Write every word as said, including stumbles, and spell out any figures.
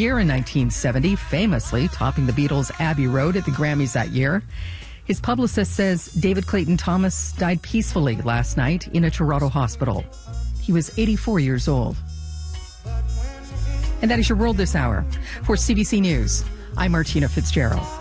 Year in nineteen seventy, famously topping the Beatles' Abbey Road at the Grammys that year. His publicist says David Clayton Thomas died peacefully last night in a Toronto hospital. He was eighty-four years old. And that is your world this hour. For C B C News, I'm Martina Fitzgerald.